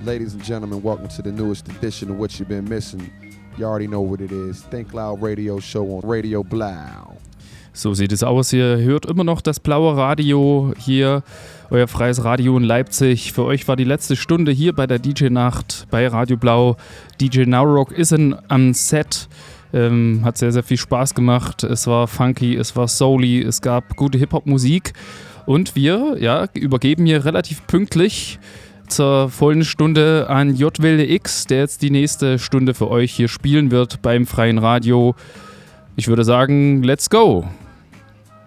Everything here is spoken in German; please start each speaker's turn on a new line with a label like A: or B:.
A: Ladies and gentlemen, welcome to the newest edition of What You've Been Missing. You already know what it is. Think Loud Radio Show on Radio Blau.
B: So sieht es aus. Ihr hört immer noch das blaue Radio hier, euer freies Radio in Leipzig. Für euch war die letzte Stunde hier bei der DJ-Nacht bei Radio Blau. DJ Nowrock ist am Set. Hat sehr, sehr viel Spaß gemacht. Es war funky, es war soully, es gab gute Hip-Hop-Musik. Und wir übergeben hier relativ pünktlich zur vollen Stunde an J. Wilde X, der jetzt die nächste Stunde für euch hier spielen wird beim freien Radio. Ich würde sagen, let's go!